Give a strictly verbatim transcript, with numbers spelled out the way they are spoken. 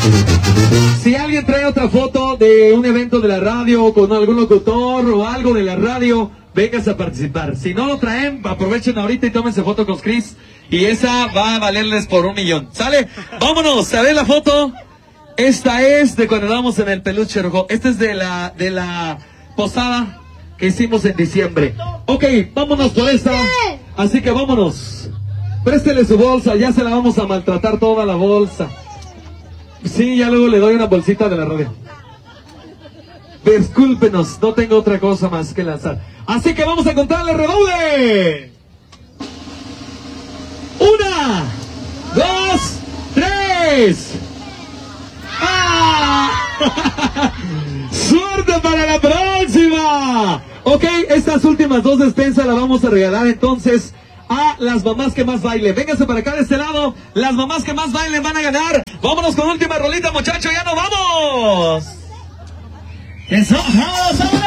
Si alguien trae otra foto de un evento de la radio con algún locutor o algo de la radio, véngase a participar. Si no lo traen, aprovechen ahorita y tómense foto con Chris. Y esa va a valerles por un millón. ¿Sale? Vámonos a ver la foto. Esta es de cuando estábamos en el peluche rojo. Esta es de la, de la posada que hicimos en diciembre. Ok, vámonos por esta. Así que vámonos. Préstele su bolsa, ya se la vamos a maltratar toda la bolsa. Sí, ya luego le doy una bolsita de la radio. Discúlpenos, no tengo otra cosa más que lanzar. Así que vamos a contarle redoble. Una, dos, tres. ¡Ah! ¡Suerte para la próxima! Ok, estas últimas dos despensas las vamos a regalar entonces a las mamás que más bailen. Vénganse para acá de este lado. Las mamás que más bailen van a ganar. Vámonos con última rolita, muchachos. ¡Ya nos vamos! ¡Eso! ¡Vamos!